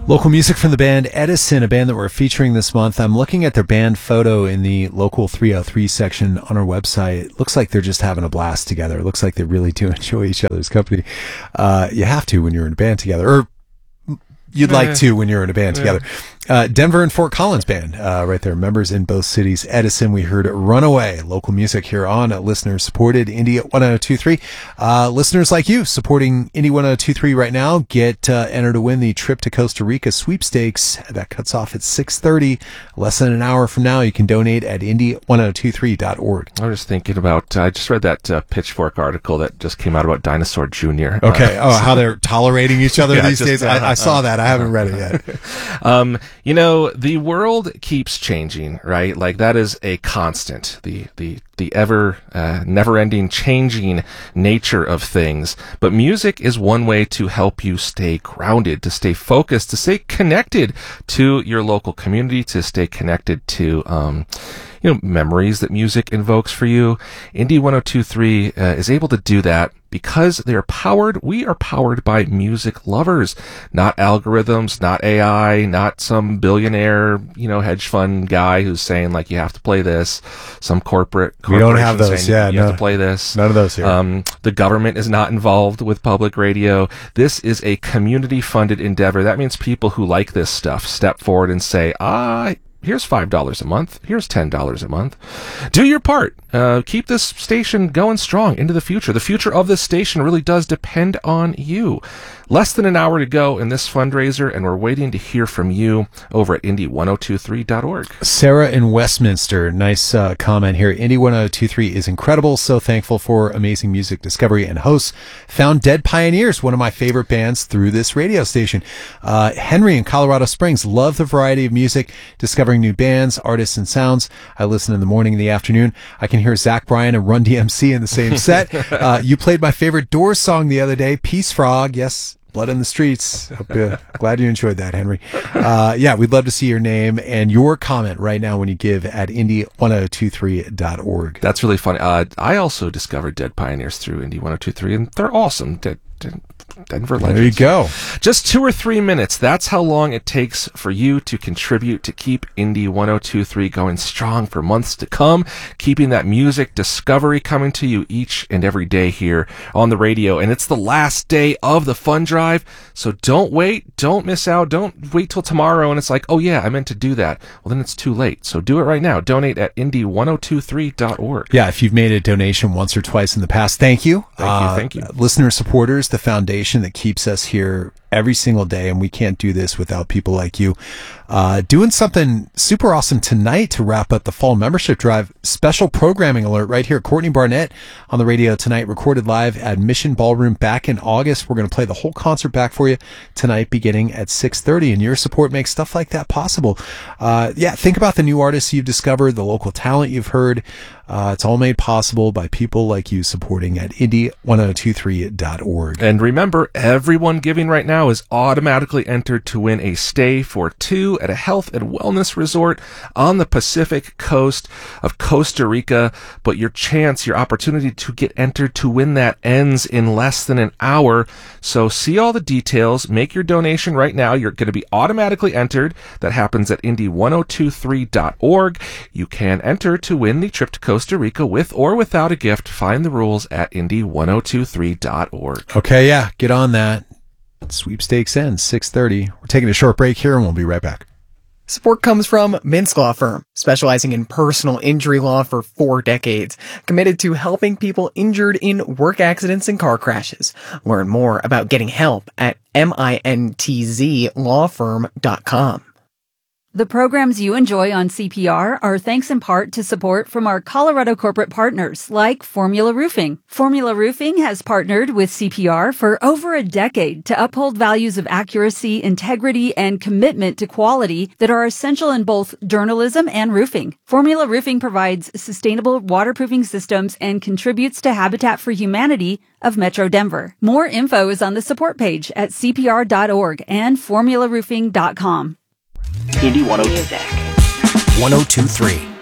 Local music from the band Edison, a band that we're featuring this month. I'm looking at their band photo in the local 303 section on our website. It looks like they're just having a blast together. It looks like they really do enjoy each other's company. You have to when you're in a band together, or you'd like to when you're in a band together. Denver and Fort Collins band, right there. Members in both cities. Edison, we heard Runaway. Local music here on listener supported Indie 1023. Listeners like you supporting Indie 1023 right now get entered to win the trip to Costa Rica sweepstakes. That cuts off at 6:30. Less than an hour from now, you can donate at indie1023.org. I was just thinking about, I just read that Pitchfork article that just came out about Dinosaur Jr. Okay. How they're tolerating each other these days. I saw that. I haven't read it yet. You know, the world keeps changing, right? Like that is a constant, the ever never-ending changing nature of things. But music is one way to help you stay grounded, to stay focused, to stay connected to your local community, to stay connected to memories that music invokes for you. Indie 1023 is able to do that because we are powered by music lovers, not algorithms, not AI, not some billionaire, hedge fund guy who's saying like, you have to play this, some corporate we don't have those. You have to play this. None of those here. The government is not involved with public radio. This is a community funded endeavor. That means people who like this stuff step forward and say, here's $5 a month. Here's $10 a month. Do your part. Keep this station going strong into the future. The future of this station really does depend on you. Less than an hour to go in this fundraiser, and we're waiting to hear from you over at indie1023.org. Sarah in Westminster, nice comment here. Indie 1023 is incredible. So thankful for amazing music discovery and hosts. Found Dead Pioneers, one of my favorite bands, through this radio station. Henry in Colorado Springs, love the variety of music, discovering new bands, artists, and sounds. I listen in the morning and the afternoon. I can hear Zach Bryan and Run DMC in the same set. You played my favorite Doors song the other day, Peace Frog. Yes. Blood in the Streets. Glad you enjoyed that, Henry. We'd love to see your name and your comment right now when you give at indie1023.org. That's really funny. I also discovered Dead Pioneers through Indie 1023, and they're awesome. Denver legends. There you go. Just 2 or 3 minutes. That's how long it takes for you to contribute to keep Indie 1023 going strong for months to come, keeping that music discovery coming to you each and every day here on the radio. And it's the last day of the fund drive, so don't wait. Don't miss out. Don't wait till tomorrow and it's like, oh yeah, I meant to do that. Well, then it's too late. So do it right now. Donate at indie1023.org. Yeah, if you've made a donation once or twice in the past, thank you. Thank you. Listener supporters, the foundation that keeps us here every single day, and we can't do this without people like you. Doing something super awesome tonight to wrap up the fall membership drive. Special programming alert right here. Courtney Barnett on the radio tonight, recorded live at Mission Ballroom back in August. We're going to play the whole concert back for you tonight beginning at 6:30, and your support makes stuff like that possible. Think about the new artists you've discovered, the local talent you've heard. It's all made possible by people like you supporting at indie1023.org. And remember, everyone giving right now is automatically entered to win a stay for 2 at a health and wellness resort on the Pacific coast of Costa Rica. But your opportunity to get entered to win that ends in less than an hour. So see all the details. Make your donation right now. You're going to be automatically entered. That happens at indie1023.org. You can enter to win the trip to Costa Rica with or without a gift. Find the rules at indie1023.org. Okay, yeah, get on that. Sweepstakes ends 6:30. We're taking a short break here and we'll be right back. Support comes from Mintz Law Firm, specializing in personal injury law for 4 decades, committed to helping people injured in work accidents and car crashes. Learn more about getting help at mintzlawfirm.com. The programs you enjoy on CPR are thanks in part to support from our Colorado corporate partners like Formula Roofing. Formula Roofing has partnered with CPR for over a decade to uphold values of accuracy, integrity, and commitment to quality that are essential in both journalism and roofing. Formula Roofing provides sustainable waterproofing systems and contributes to Habitat for Humanity of Metro Denver. More info is on the support page at cpr.org and formularoofing.com. Indie 102. 1023.